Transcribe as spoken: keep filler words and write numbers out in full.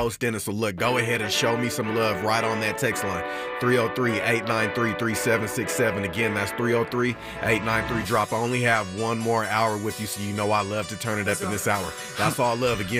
host Dennis. So look, go ahead and show me some love right on that text line. three oh three, eight nine three, three seven six seven. Again, that's three oh three, eight nine three, drop. I only have one more hour with you, so you know I love to turn it up in this hour. That's all love. Again,